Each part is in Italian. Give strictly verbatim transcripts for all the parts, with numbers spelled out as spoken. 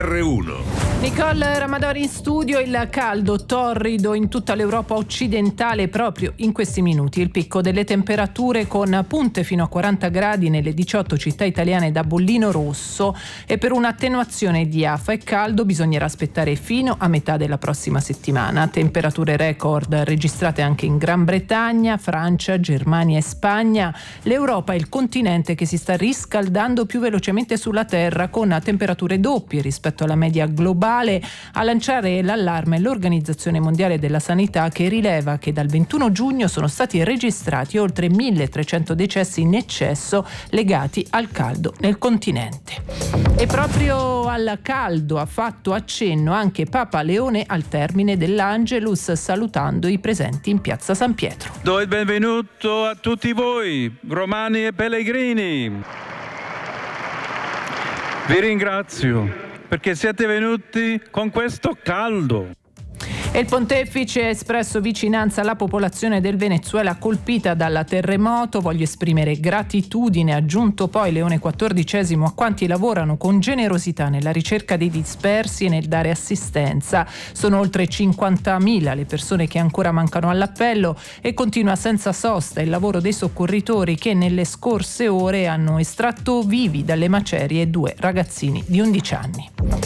erre uno. Nicole Ramadori in studio. Il caldo torrido in tutta l'Europa occidentale proprio in questi minuti. Il picco delle temperature con punte fino a quaranta gradi nelle diciotto città italiane da bollino rosso, e per un'attenuazione di afa e caldo bisognerà aspettare fino a metà della prossima settimana. Temperature record registrate anche in Gran Bretagna, Francia, Germania e Spagna. L'Europa è il continente che si sta riscaldando più velocemente sulla Terra, con temperature doppie rispetto alla media globale. A lanciare l'allarme l'Organizzazione Mondiale della Sanità, che rileva che dal ventuno giugno sono stati registrati oltre milletrecento decessi in eccesso legati al caldo nel continente. E proprio al caldo ha fatto accenno anche Papa Leone al termine dell'Angelus, salutando i presenti in piazza San Pietro. Do il benvenuto a tutti voi, romani e pellegrini. Vi ringrazio perché siete venuti con questo caldo. E il pontefice ha espresso vicinanza alla popolazione del Venezuela colpita dal terremoto. Voglio esprimere gratitudine, ha aggiunto poi Leone quattordicesimo, a quanti lavorano con generosità nella ricerca dei dispersi e nel dare assistenza. Sono oltre cinquantamila le persone che ancora mancano all'appello, e continua senza sosta il lavoro dei soccorritori che nelle scorse ore hanno estratto vivi dalle macerie due ragazzini di undici anni.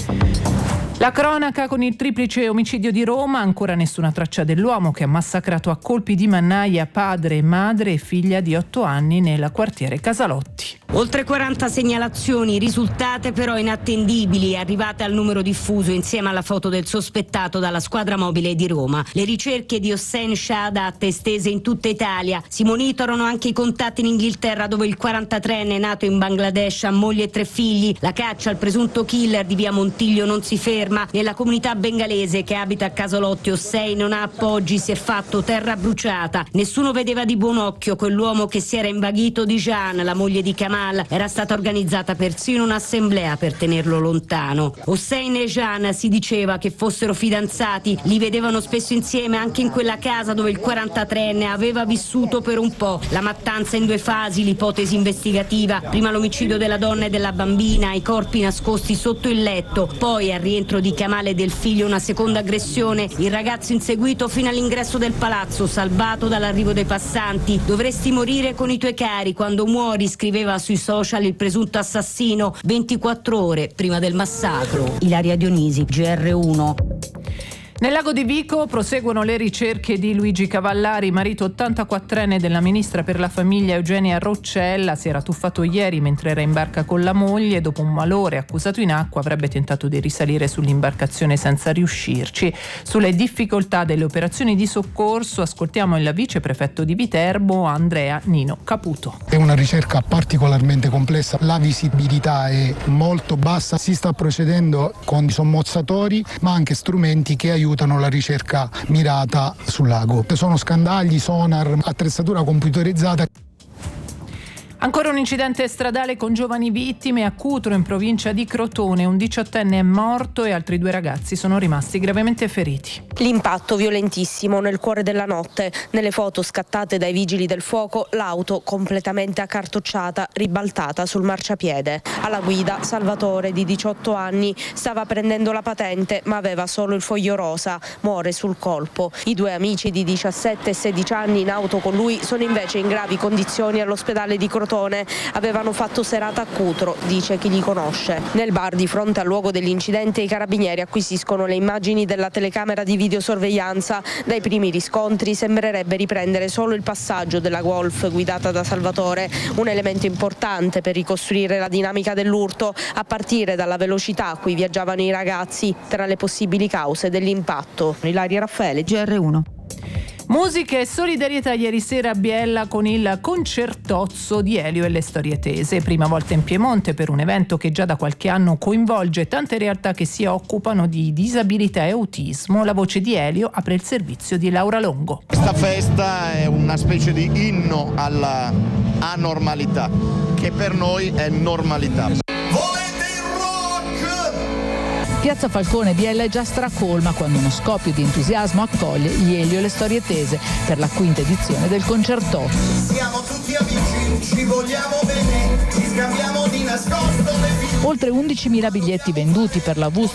La cronaca con il triplice omicidio di Roma, ancora nessuna traccia dell'uomo che ha massacrato a colpi di mannaia padre, madre e figlia di otto anni nel quartiere Casalotti. Oltre quaranta segnalazioni, risultate però inattendibili, arrivate al numero diffuso insieme alla foto del sospettato dalla squadra mobile di Roma. Le ricerche di Hossein Shahadat estese in tutta Italia. Si monitorano anche i contatti in Inghilterra, dove il quarantatreenne nato in Bangladesh ha moglie e tre figli. La caccia al presunto killer di via Montiglio non si ferma. Nella comunità bengalese che abita a Casalotti, Hossein non ha appoggi, si è fatto terra bruciata. Nessuno vedeva di buon occhio quell'uomo che si era invaghito di Jean, la moglie di Kamal. Era stata organizzata persino un'assemblea per tenerlo lontano. Hossein e Jean si diceva che fossero fidanzati, li vedevano spesso insieme anche in quella casa dove il quarantatreenne aveva vissuto per un po'. La mattanza in due fasi, l'ipotesi investigativa: prima l'omicidio della donna e della bambina, i corpi nascosti sotto il letto, poi al rientro di Kamal e del figlio una seconda aggressione, il ragazzo inseguito fino all'ingresso del palazzo, salvato dall'arrivo dei passanti. Dovresti morire con i tuoi cari quando muori, scriveva sui social il presunto assassino ventiquattro ore prima del massacro. Ilaria Dionisi, G R uno. Nel lago di Vico proseguono le ricerche di Luigi Cavallari, marito ottantaquattrenne della ministra per la famiglia Eugenia Roccella. Si era tuffato ieri mentre era in barca con la moglie. Dopo un malore accusato in acqua avrebbe tentato di risalire sull'imbarcazione senza riuscirci. Sulle difficoltà delle operazioni di soccorso ascoltiamo il viceprefetto di Viterbo, Andrea Nino Caputo. È una ricerca particolarmente complessa, la visibilità è molto bassa, si sta procedendo con sommozzatori ma anche strumenti che aiutano aiutano la ricerca mirata sul lago. Sono scandagli, sonar, attrezzatura computerizzata. Ancora un incidente stradale con giovani vittime a Cutro, in provincia di Crotone. Un diciottenne è morto e altri due ragazzi sono rimasti gravemente feriti. L'impatto violentissimo nel cuore della notte. Nelle foto scattate dai vigili del fuoco, l'auto completamente accartocciata, ribaltata sul marciapiede. Alla guida Salvatore, di diciotto anni, stava prendendo la patente ma aveva solo il foglio rosa. Muore sul colpo. I due amici di diciassette e sedici anni in auto con lui sono invece in gravi condizioni all'ospedale di Crotone. Avevano fatto serata a Cutro, dice chi li conosce. Nel bar di fronte al luogo dell'incidente i carabinieri acquisiscono le immagini della telecamera di videosorveglianza. Dai primi riscontri sembrerebbe riprendere solo il passaggio della Golf guidata da Salvatore, un elemento importante per ricostruire la dinamica dell'urto, a partire dalla velocità a cui viaggiavano i ragazzi, tra le possibili cause dell'impatto. Ilaria Raffaele, G R uno. Musica e solidarietà ieri sera a Biella con il concertozzo di Elio e le storie tese, prima volta in Piemonte per un evento che già da qualche anno coinvolge tante realtà che si occupano di disabilità e autismo. La voce di Elio apre il servizio di Laura Longo. Questa festa è una specie di inno alla anormalità, che per noi è normalità. Piazza Falcone Biella è già stracolma quando uno scoppio di entusiasmo accoglie gli Elio e le storie tese per la quinta edizione del concertozzo. Siamo tutti amici, ci vogliamo bene, ci scambiamo di Oltre undicimila biglietti venduti per la W